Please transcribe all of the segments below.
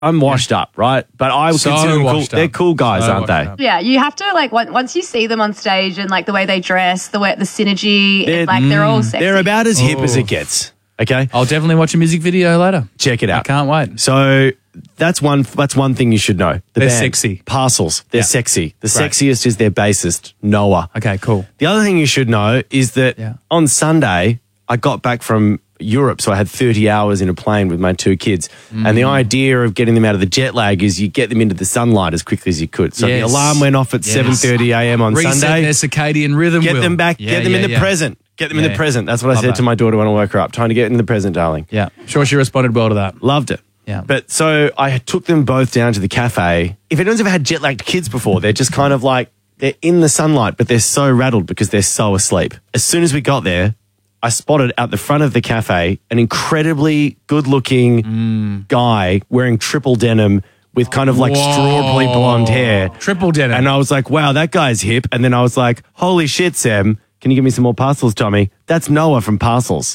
I'm washed up, right? But I would consider them cool. They're cool guys, aren't they? Yeah, you have to like once you see them on stage and like the way they dress, the synergy, they're all sexy. They're about as hip as it gets. Okay, I'll definitely watch a music video later. Check it out. I can't wait. So that's one thing you should know. They're band, sexy. Parcels. They're sexy. The sexiest is their bassist, Noah. Okay, cool. The other thing you should know is that on Sunday I got back from Europe, so I had 30 hours in a plane with my 2 kids. And the idea of getting them out of the jet lag is you get them into the sunlight as quickly as you could. So the alarm went off at 7:30 a.m. on Reset Sunday. Their circadian rhythm. Get them back. Get them in the present. Get them in the present. That's what I said to my daughter when I woke her up. Trying to get in the present, darling. Yeah. Sure, she responded well to that. Loved it. Yeah. But so I took them both down to the cafe. If anyone's ever had jet lagged kids before, they're just kind of like, they're in the sunlight, but they're so rattled because they're so asleep. As soon as we got there, I spotted out the front of the cafe an incredibly good-looking guy wearing triple denim with kind of like strawberry blonde hair. Triple denim. And I was like, wow, that guy's hip. And then I was like, holy shit, Sam, can you give me some more parcels, Tommy? That's Noah from Parcels.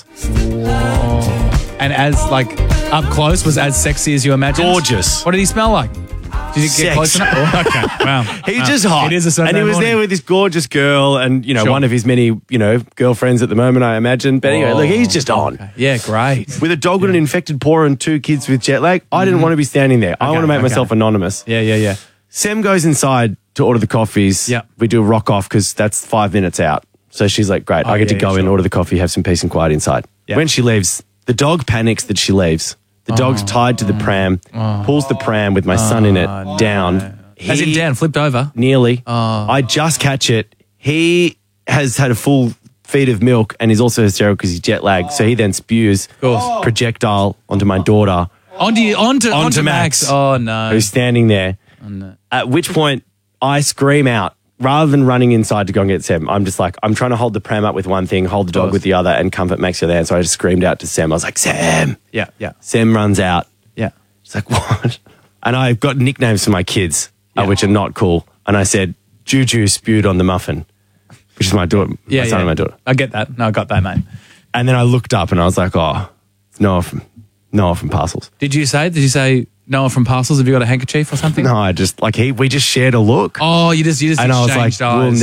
Whoa. And as like up close, was as sexy as you imagined? Gorgeous. What did he smell like? Did you get close enough? Oh, okay, wow. He's just hot. It is a Sunday and he was morning. there with this gorgeous girl and, one of his many, girlfriends at the moment, I imagine. But anyway, look, he's just on. Okay. Yeah, great. With a dog with an infected paw and 2 kids with jet lag, I didn't want to be standing there. I want to make myself anonymous. Yeah. Sam goes inside to order the coffees. Yeah. We do a rock off because that's 5 minutes out. So she's like, great, I get to go in, order the coffee, have some peace and quiet inside. Yeah. When she leaves, the dog panics that she leaves. The dog's tied to the pram, pulls the pram with my son in it down. As in down, flipped over? Nearly. I just catch it. He has had a full feed of milk and is also hysterical because he's jet lagged. So he then spews projectile onto my daughter. Onto Max. Oh, no. Who's standing there. Oh, no. At which point I scream out. Rather than running inside to go and get Sam, I'm just like, I'm trying to hold the pram up with one thing, hold the dog with the other, and comfort Max the other hand. So I just screamed out to Sam. I was like, Sam. Yeah. Sam runs out. Yeah. She's like, what? And I've got nicknames for my kids, which are not cool. And I said, Juju spewed on the muffin, which is my daughter, my son and my daughter. I get that. No, I got that, mate. And then I looked up and I was like, it's Noah from Parcels. Did you say Noah from Parcels? Have you got a handkerchief or something? No, I just we just shared a look. Oh, you just and I was like,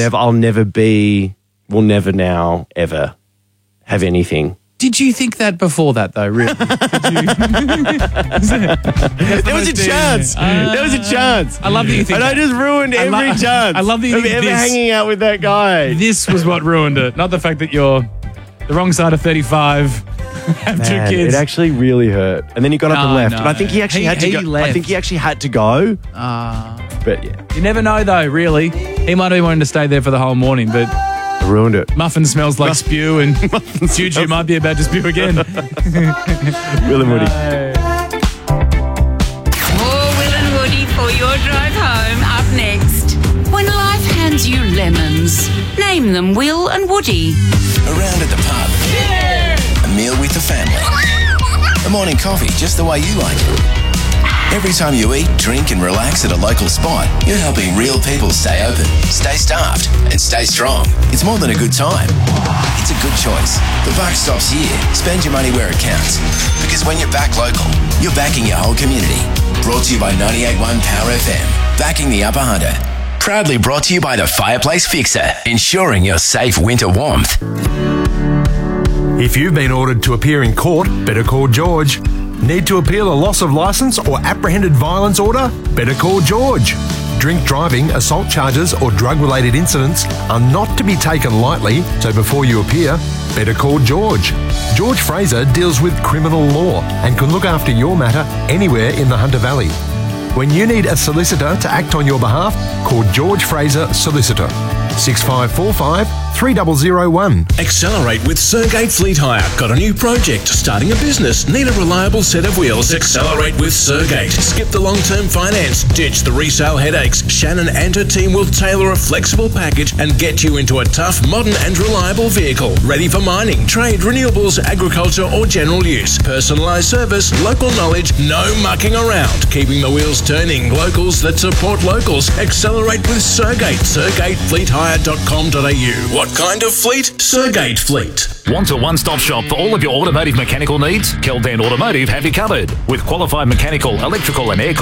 we'll never now ever have anything. Did you think that before that though? Really? There was a chance. There was a chance. I love that you think. And that. I just ruined every chance. I love that you of think ever hanging out with that guy. This was what ruined it, not the fact that you're the wrong side of 35. Have 2 kids. It actually really hurt. And then he got up and left. No. And I think he actually had to go. Left. I think he actually had to go. But yeah. You never know though, really. He might have been wanting to stay there for the whole morning, but I ruined it. muffin smells like spew and Juju might be about to spew again. Will and Woody. More Will and Woody for your drive home up next. When life hands you lemons, name them Will and Woody. Around at the pub. A meal with the family. A morning coffee just the way you like it. Every time you eat, drink and relax at a local spot, you're helping real people stay open, stay staffed and stay strong. It's more than a good time. It's a good choice. The buck stops here. Spend your money where it counts. Because when you're back local, you're backing your whole community. Brought to you by 98.1 Power FM. Backing the Upper Hunter. Proudly brought to you by the Fireplace Fixer, ensuring your safe winter warmth. If you've been ordered to appear in court, better call George. Need to appeal a loss of licence or apprehended violence order? Better call George. Drink driving, assault charges or drug-related incidents are not to be taken lightly, so before you appear, better call George. George Fraser deals with criminal law and can look after your matter anywhere in the Hunter Valley. When you need a solicitor to act on your behalf, call George Fraser Solicitor. 6545 3001. Accelerate with Sergate Fleet Hire. Got a new project? Starting a business? Need a reliable set of wheels? Accelerate with Sergate. Skip the long-term finance. Ditch the resale headaches. Shannon and her team will tailor a flexible package and get you into a tough, modern and reliable vehicle. Ready for mining, trade, renewables, agriculture or general use. Personalised service, local knowledge, no mucking around. Keeping the wheels turning. Locals that support locals. Accelerate with Sergate. SergateFleetHire.com.au. What kind of fleet? Sergate Fleet. Want a one-stop shop for all of your automotive mechanical needs? Keldan Automotive have you covered. With qualified mechanical, electrical and air